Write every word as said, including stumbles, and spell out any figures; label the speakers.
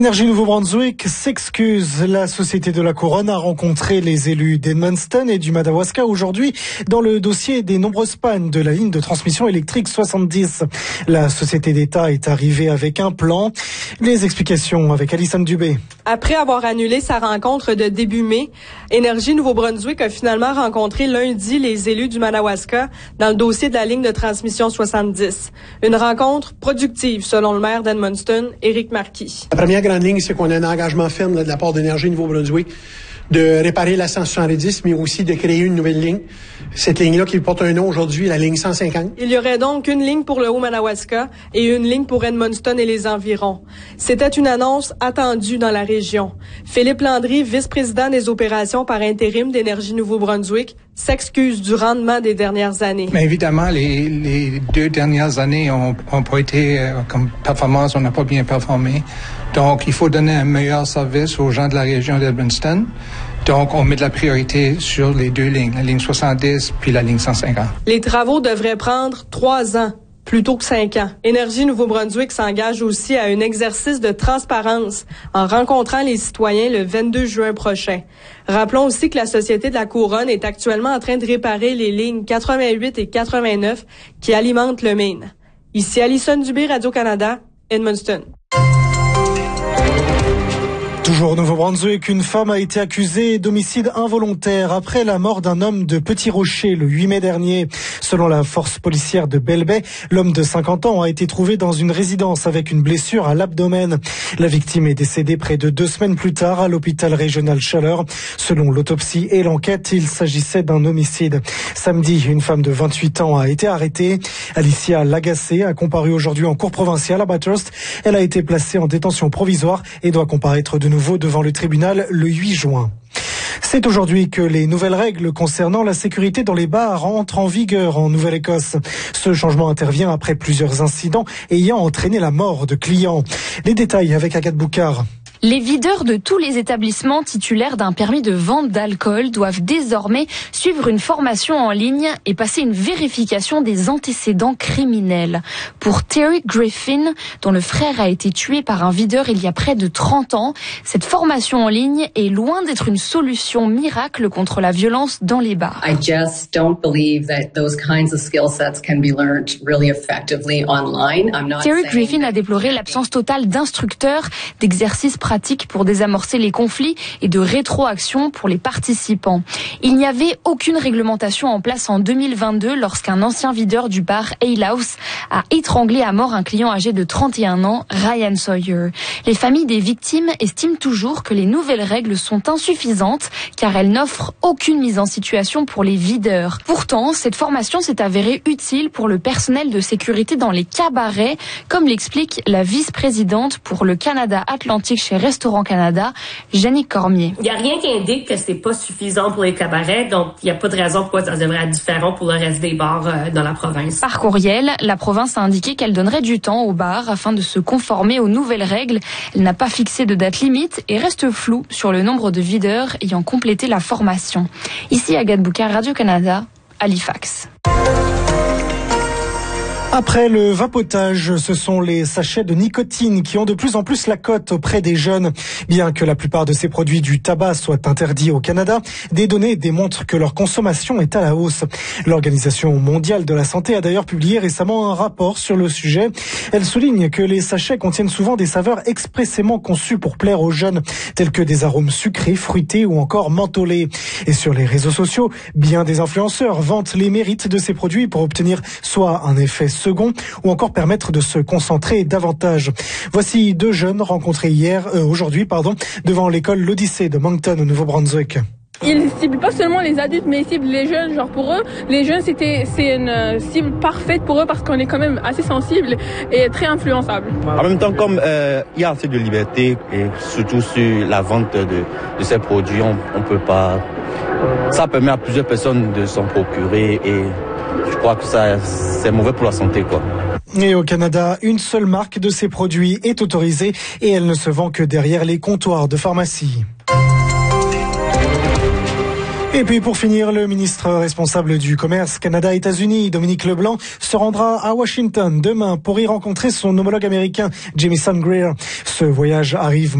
Speaker 1: Énergie Nouveau-Brunswick s'excuse. La Société de la Couronne a rencontré les élus d'Edmundston et du Madawaska aujourd'hui dans le dossier des nombreuses pannes de la ligne de transmission électrique soixante-dix. La Société d'État est arrivée avec un plan. Les explications avec Alison Dubé.
Speaker 2: Après avoir annulé sa rencontre de début mai, Énergie Nouveau-Brunswick a finalement rencontré lundi les élus du Madawaska dans le dossier de la ligne de transmission soixante-dix. Une rencontre productive selon le maire d'Edmundston, Éric Marquis.
Speaker 3: La première grande ligne, c'est qu'on a un engagement ferme là, de la part d'Énergie Nouveau-Brunswick de réparer la cent soixante-dix, mais aussi de créer une nouvelle ligne. Cette ligne-là qui porte un nom aujourd'hui, la ligne cent cinquante.
Speaker 2: Il y aurait donc une ligne pour le Haut-Madawaska et une ligne pour Edmundston et les environs. C'était une annonce attendue dans la région. Philippe Landry, vice-président des opérations par intérim d'Énergie Nouveau-Brunswick, s'excuse du rendement des dernières années.
Speaker 4: Mais évidemment, les, les deux dernières années ont, ont pas été euh, comme performance, on n'a pas bien performé. Donc, il faut donner un meilleur service aux gens de la région d'Edmundston. Donc, on met de la priorité sur les deux lignes, la ligne soixante-dix puis la ligne cent cinquante.
Speaker 2: Les travaux devraient prendre trois ans plutôt que cinq ans. Énergie Nouveau-Brunswick s'engage aussi à un exercice de transparence en rencontrant les citoyens le vingt-deux juin prochain. Rappelons aussi que la Société de la Couronne est actuellement en train de réparer les lignes quatre-vingt-huit et quatre-vingt-neuf qui alimentent le Maine. Ici Alison Dubé, Radio-Canada, Edmundston.
Speaker 1: Toujours au Nouveau-Brunswick, une femme a été accusée d'homicide involontaire après la mort d'un homme de Petit Rocher le huit mai dernier. Selon la force policière de Belle Bay, l'homme de cinquante ans a été trouvé dans une résidence avec une blessure à l'abdomen. La victime est décédée près de deux semaines plus tard à l'hôpital régional Chaleur. Selon l'autopsie et l'enquête, il s'agissait d'un homicide. Samedi, une femme de vingt-huit ans a été arrêtée. Alicia Lagacé a comparu aujourd'hui en cour provinciale à Bathurst. Elle a été placée en détention provisoire et doit comparaître de nouveau devant le tribunal le huit juin. C'est aujourd'hui que les nouvelles règles concernant la sécurité dans les bars entrent en vigueur en Nouvelle-Écosse. Ce changement intervient après plusieurs incidents ayant entraîné la mort de clients. Les détails avec Agathe Boucard.
Speaker 5: Les videurs de tous les établissements titulaires d'un permis de vente d'alcool doivent désormais suivre une formation en ligne et passer une vérification des antécédents criminels. Pour Terry Griffin, dont le frère a été tué par un videur il y a près de trente ans, cette formation en ligne est loin d'être une solution miracle contre la violence dans les bars.
Speaker 6: I just don't believe that those kinds of skill sets can be learned really effectively online. I'm not
Speaker 5: Terry Griffin a déploré l'absence totale d'instructeurs, d'exercices pratiques pour désamorcer les conflits et de rétroaction pour les participants. Il n'y avait aucune réglementation en place en deux mille vingt-deux lorsqu'un ancien videur du bar Ale House a étranglé à mort un client âgé de trente et un ans, Ryan Sawyer. Les familles des victimes estiment toujours que les nouvelles règles sont insuffisantes car elles n'offrent aucune mise en situation pour les videurs. Pourtant, cette formation s'est avérée utile pour le personnel de sécurité dans les cabarets, comme l'explique la vice-présidente pour le Canada Atlantique chez Restaurant Canada, Jannick Cormier.
Speaker 7: Il n'y a rien qui indique que c'est pas suffisant pour les cabarets, donc il n'y a pas de raison pourquoi ça devrait être différent pour le reste des bars euh, dans la province.
Speaker 5: Par courriel, la province a indiqué qu'elle donnerait du temps aux bars afin de se conformer aux nouvelles règles. Elle n'a pas fixé de date limite et reste floue sur le nombre de videurs ayant complété la formation. Ici Agathe Boucard, Radio-Canada, Halifax.
Speaker 1: Après le vapotage, ce sont les sachets de nicotine qui ont de plus en plus la cote auprès des jeunes. Bien que la plupart de ces produits du tabac soient interdits au Canada, des données démontrent que leur consommation est à la hausse. L'Organisation mondiale de la santé a d'ailleurs publié récemment un rapport sur le sujet. Elle souligne que les sachets contiennent souvent des saveurs expressément conçues pour plaire aux jeunes, tels que des arômes sucrés, fruités ou encore mentholés. Et sur les réseaux sociaux, bien des influenceurs vantent les mérites de ces produits pour obtenir soit un effet second ou encore permettre de se concentrer davantage. Voici deux jeunes rencontrés hier, euh, aujourd'hui, pardon, devant l'école l'Odyssée de Moncton au Nouveau-Brunswick.
Speaker 8: Ils ciblent pas seulement les adultes, mais ils ciblent les jeunes. Genre pour eux, les jeunes c'était c'est une cible parfaite pour eux parce qu'on est quand même assez sensible et très influençable.
Speaker 9: En même temps, comme euh, il y a assez de liberté et surtout sur la vente de, de ces produits, on, on peut pas. Ça permet à plusieurs personnes de s'en procurer et je crois que ça c'est mauvais pour la santé, quoi.
Speaker 1: Et au Canada, une seule marque de ces produits est autorisée et elle ne se vend que derrière les comptoirs de pharmacie. Et puis pour finir, le ministre responsable du commerce Canada-États-Unis, Dominique Leblanc, se rendra à Washington demain pour y rencontrer son homologue américain, Jamieson Greer. Ce voyage arrive